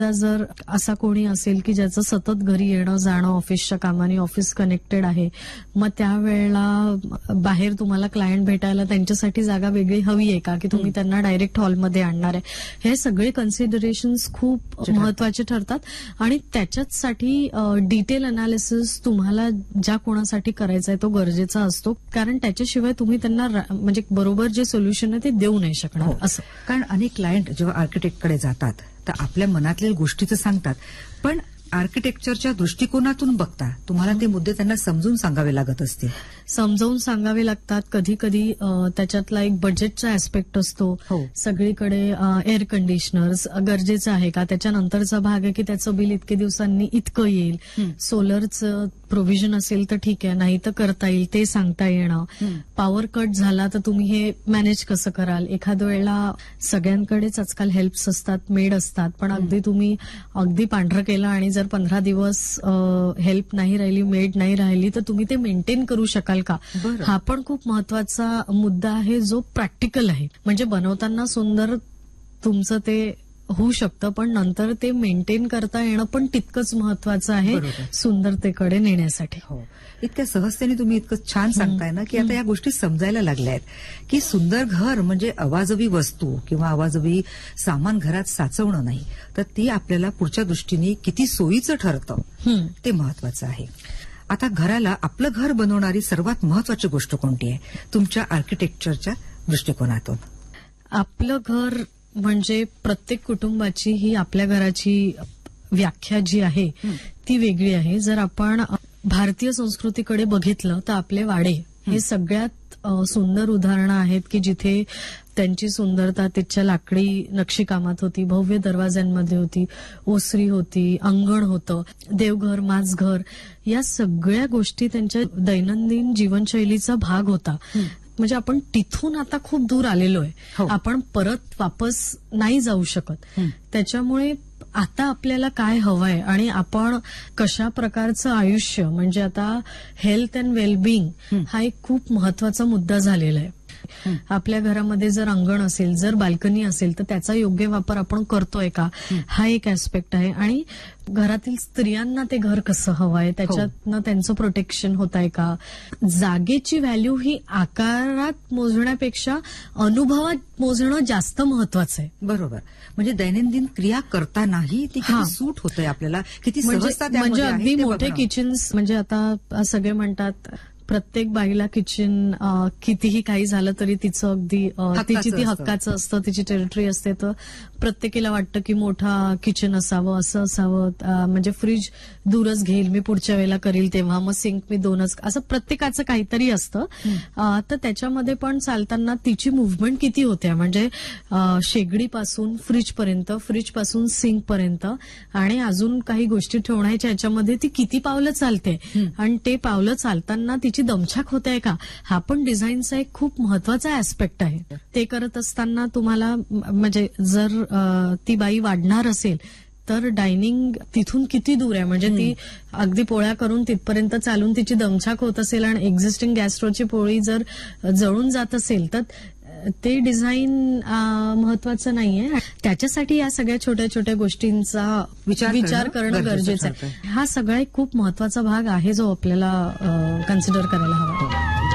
जर असा कोणी असेल की ज्याचं सतत घरी येणं जाणं ऑफिसच्या कामाने, ऑफिस कनेक्टेड आहे, मग त्यावेळेला बाहेर तुम्हाला क्लायंट भेटायला त्यांच्यासाठी जागा वेगळी हवी आहे का, की तुम्ही त्यांना डायरेक्ट हॉलमध्ये आणणार आहे, हे सगळे कन्सिडरेशन्स खूप महत्वाचे ठरतात. आणि त्याच्याचसाठी डिटेल अनालिसिस तुम्हाला ज्या कोणासाठी करायचा आहे तो गरजेचा असतो, कारण त्याच्याशिवाय तुम्ही त्यांना म्हणजे बरोबर जे सोल्युशन आहे ते देऊ नाही शकणार. असं कारण अनेक क्लायंट जेव्हा आर्किटेक्टकडे जातात तर आपल्या मनातल्या गोष्टी तर सांगतात, पण आर्किटेक्चरच्या दृष्टिकोनातून बघता तुम्हाला ते मुद्दे त्यांना समजून सांगावे लागत असतील. समजावून सांगावे लागतात. कधी कधी त्याच्यातला एक बजेटचा ऍस्पेक्ट असतो. सगळीकडे एअर कंडिशनर्स गरजेचं आहे का, त्याच्यानंतरचा भाग आहे की त्याचं बिल इतके दिवसांनी इतकं येईल, सोलरचं प्रोव्हिजन असेल तर ठीक आहे, नाही तर करता येईल ते सांगता येणं. पॉवर कट झाला तर तुम्ही हे मॅनेज कसं कराल. एखाद्या वेळेला सगळ्यांकडेच आजकाल हेल्प्स असतात, मेड असतात, पण तुम्ही अगदी पांढरं केलं आणि जर 15 दिवस हेल्प नाही राहिली, मेड नाही राहिली, तर तुम्ही ते मेंटेन करू शकाल का. हा पण खूप महत्वाचा मुद्दा आहे जो प्रॅक्टिकल आहे. म्हणजे बनवताना सुंदर तुमचं ते होऊ शकतं, पण नंतर ते मेंटेन करता येणं पण तितकंच महत्वाचं आहे सुंदरतेकडे नेण्यासाठी. इतक्या सहजतेने तुम्ही इतकं छान सांगताय ना की आता या गोष्टी समजायला लागल्या आहेत की सुंदर घर म्हणजे अवाजवी वस्तू किंवा अवाजवी सामान घरात साचवणं नाही, तर ती आपल्याला पुढच्या दृष्टीने किती सोयीचं ठरतं ते महत्वाचं आहे. आता घराला आपलं घर बनवणारी सर्वात महत्वाची गोष्ट कोणती आहे तुमच्या आर्किटेक्चरच्या दृष्टिकोनातून? आपलं घर म्हणजे प्रत्येक कुटुंबाची ही आपल्या घराची व्याख्या जी आहे ती वेगळी आहे. जर आपण भारतीय संस्कृतीकडे बघितलं तर आपले वाडे हे सगळ्यात सुंदर उदाहरणं आहेत की जिथे त्यांची सुंदरता तिच्या लाकडी नक्षीकामात होती, भव्य दरवाज्यांमध्ये होती, ओसरी होती, अंगण होतं, देवघर, माझघर, या सगळ्या गोष्टी त्यांच्या दैनंदिन जीवनशैलीचा भाग होता. म्हणजे आपण तिथून आता खूप दूर आलेलो आहे, आपण परत वापस नाही जाऊ शकत. त्याच्यामुळे आता आपल्याला काय हवंय आणि आपण कशा प्रकारचं आयुष्य, म्हणजे आता हेल्थ अँड वेलबिंग हा एक खूप महत्वाचा मुद्दा झालेला आहे. आपल्या घरामध्ये जर अंगण असेल, जर बाल्कनी असेल, तर त्याचा योग्य वापर आपण करतोय का, हा एक ऍस्पेक्ट आहे. आणि घरातील स्त्रियांना ते घर कसं हवंय, त्याच्यातनं त्यांचं प्रोटेक्शन होत आहे का. जागेची व्हॅल्यू ही आकारात मोजण्यापेक्षा अनुभवात मोजणं जास्त महत्वाचं आहे. बरोबर. म्हणजे दैनंदिन क्रिया करतानाही ती किती सूट होतंय आपल्याला, किती सहजता म्हणजे अगदी मोठे किचन्स, म्हणजे आता सगळे म्हणतात प्रत्येक बाईला किचन कितीही काही झालं तरी तिचं अगदी ती हक्काचं असतं, तिची टेरिटरी असते, तर प्रत्येकीला वाटतं की मोठा किचन असावं, असं असावं. म्हणजे फ्रीज दूरच घेईल मी पुढच्या वेळेला करील तेव्हा, मग सिंक मी 2च, असं प्रत्येकाचं काहीतरी असतं. तर त्याच्यामध्ये पण चालताना तिची मुव्हमेंट किती होते, म्हणजे शेगडीपासून फ्रीजपर्यंत, फ्रीजपासून सिंकपर्यंत आणि अजून काही गोष्टी ठेवण्याच्या याच्यामध्ये ती किती पावलं चालते आणि ते पावलं चालताना तिची दमछाक होत आहे का, हा पण डिझाईनचा एक खूप महत्वाचा ऍस्पेक्ट आहे. ते करत असताना तुम्हाला म्हणजे जर ती बाई वाढणार असेल तर डायनिंग तिथून किती दूर आहे, म्हणजे ती अगदी पोळ्या करून तिथपर्यंत चालून तिची दमछाक होत असेल आणि एक्झिस्टिंग गॅस स्टोव्हची पोळी जर जळून जात असेल तर ते डिझाईन महत्वाचं नाहीये. त्याच्यासाठी या सगळ्या छोट्या छोट्या गोष्टींचा विचार करणं गरजेचं आहे. हा सगळा एक खूप महत्वाचा भाग आहे जो आपल्याला कन्सिडर करायला हवा.